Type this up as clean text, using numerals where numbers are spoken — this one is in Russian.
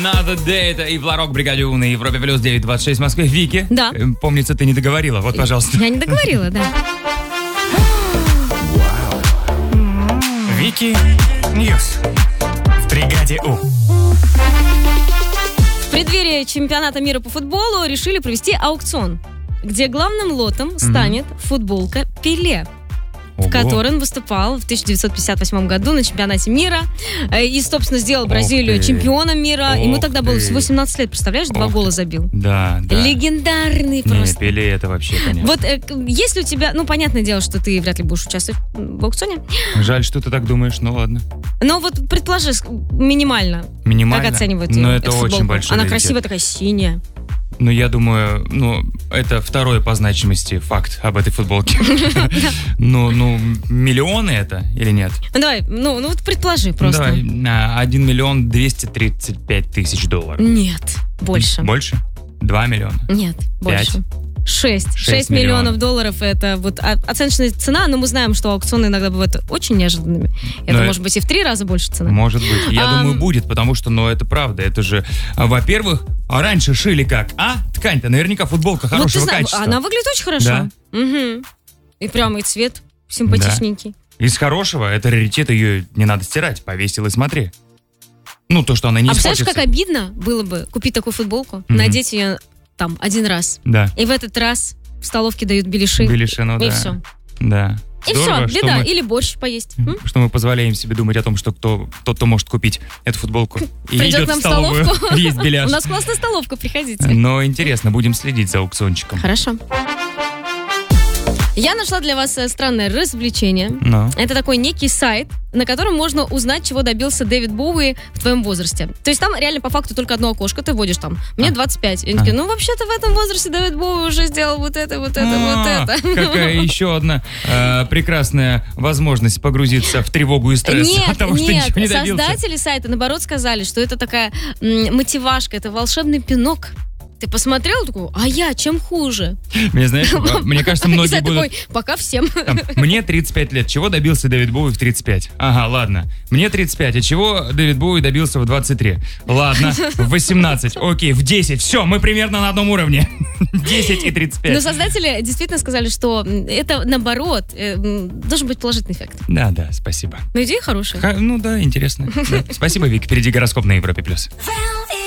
Another Day, это и Вларок, Бригаде У на Европе плюс 926 в Москве. Вики, Да. Помнится, ты не договорила. Вот, пожалуйста. Я не договорила, да. Вики Ньюс в Бригаде У. В преддверии чемпионата мира по футболу решили провести аукцион, где главным лотом станет футболка Пеле, в которой он выступал в 1958 году на чемпионате мира и, собственно, сделал Бразилию чемпионом мира. Ему тогда было всего 17 лет, представляешь, 2 гола забил. Да. Легендарный просто. Пеле это вообще, конечно. Вот если у тебя, понятное дело, что ты вряд ли будешь участвовать в аукционе. Жаль, что ты так думаешь, ну ладно. Но вот предположи, минимально. Минимально? Как оценивают Но эту это футболку? очень большой Она раритет. красивая, такая синяя. Ну, я думаю, это второй по значимости факт об этой футболке. Ну, миллионы это или нет? Давай, вот предположи просто. Давай, 1 миллион 235 тысяч долларов. Нет, больше. Больше? 2 миллиона? Нет, больше. 6 миллионов долларов это вот оценочная цена, но мы знаем, что аукционы иногда бывают очень неожиданными. Это может быть и в 3 раза больше цена. Может быть. Я думаю, будет, потому что, это правда. Это же, во-первых, раньше шили как? Ткань-то наверняка футболка хорошего качества. Она выглядит очень хорошо. Да. Угу. И прямо и цвет симпатичненький. Из хорошего, это раритет, ее не надо стирать. Повесил и смотри. То, что она не испортится. Представляешь, как обидно было бы купить такую футболку, надеть ее там один раз. Да. И в этот раз в столовке дают беляши. И все. Да. И здорово, все, беда. Или борщ поесть. Что мы позволяем себе думать о том, что тот, кто может купить эту футболку, и придет идет к нам в столовую, есть беляш. У нас классная столовка, приходите. Но интересно, будем следить за аукциончиком. Хорошо. Я нашла для вас странное развлечение. Это такой некий сайт, на котором можно узнать, чего добился Дэвид Боуи в твоем возрасте. То есть там реально по факту только одно окошко, ты вводишь там, мне 25. И они такие, вообще-то в этом возрасте Дэвид Боуи уже сделал вот это. Какая еще одна прекрасная возможность погрузиться в тревогу и стресс от того, что ничего не добился. Создатели сайта, наоборот, сказали, что это такая мотивашка, это волшебный пинок. Ты посмотрел, такой, я чем хуже? Мне кажется, многие будут... такой, пока всем. Мне 35 лет. Чего добился Дэвид Боуи в 35? Ага, ладно. Мне 35. А чего Дэвид Боуи добился в 23? Ладно. В 18. Окей, в 10. Все, мы примерно на одном уровне. 10 и 35. Но создатели действительно сказали, что это, наоборот, должен быть положительный эффект. Да, спасибо. Идея хорошая. Да, интересно. Спасибо, Вик. Впереди гороскоп на Европе+.